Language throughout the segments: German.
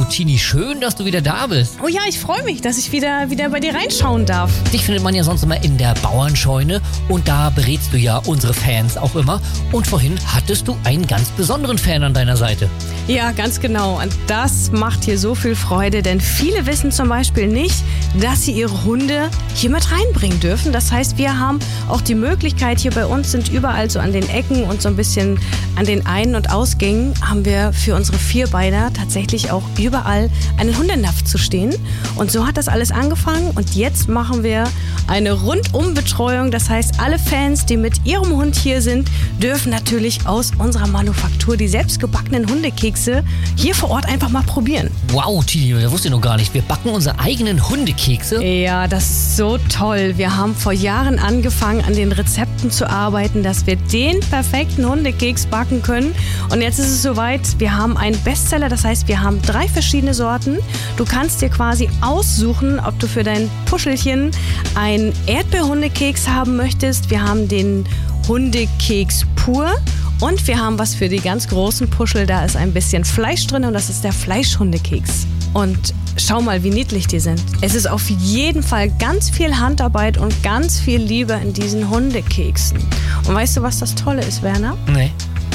Tini, schön, dass du wieder da bist. Oh ja, ich freue mich, dass ich wieder bei dir reinschauen darf. Dich findet man ja sonst immer in der Bauernscheune und da berätst du ja unsere Fans auch immer. Und vorhin hattest du einen ganz besonderen Fan an deiner Seite. Ja, ganz genau. Und das macht hier so viel Freude, denn viele wissen zum Beispiel nicht, dass sie ihre Hunde hier mit reinbringen dürfen. Das heißt, wir haben auch die Möglichkeit, hier bei uns sind überall so an den Ecken und so ein bisschen an den Ein- und Ausgängen haben wir für unsere Vierbeiner tatsächlich auch überall einen Hundenapf zu stehen. Und so hat das alles angefangen und jetzt machen wir eine Rundumbetreuung. Das heißt, alle Fans, die mit ihrem Hund hier sind, dürfen natürlich aus unserer Manufaktur die selbstgebackenen Hundekekse hier vor Ort einfach mal probieren. Wow, Tini, das wusste ich noch gar nicht. Wir backen unsere eigenen Hundekekse. Ja, das ist so toll. Wir haben vor Jahren angefangen, an den Rezepten zu arbeiten, dass wir den perfekten Hundekeks backen können. Und jetzt ist es soweit. Wir haben einen Bestseller, das heißt, wir haben 3 verschiedene Sorten. Du kannst dir quasi aussuchen, ob du für dein Puschelchen einen Erdbeerhundekeks haben möchtest. Wir haben den Hundekeks pur. Und wir haben was für die ganz großen Puschel, da ist ein bisschen Fleisch drin und das ist der Fleischhundekeks. Und schau mal, wie niedlich die sind. Es ist auf jeden Fall ganz viel Handarbeit und ganz viel Liebe in diesen Hundekeksen. Und weißt du, was das Tolle ist, Werner? Nee.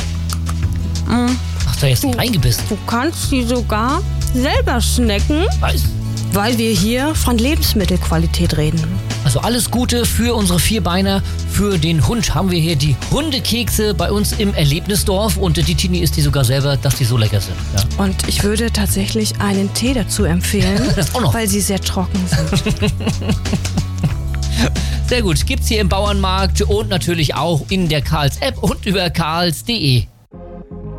Ach, da jetzt reingebissen. Du kannst die sogar selber schmecken, Was? weil wir hier von Lebensmittelqualität reden. Also alles Gute für unsere Vierbeiner. Für den Hund haben wir hier die Hundekekse bei uns im Erlebnisdorf. Und die Tini isst die sogar selber, dass die so lecker sind. Ja. Und ich würde tatsächlich einen Tee dazu empfehlen, Das auch noch. weil sie sehr trocken sind. Sehr gut. Gibt's hier im Bauernmarkt und natürlich auch in der Karls-App und über karls.de.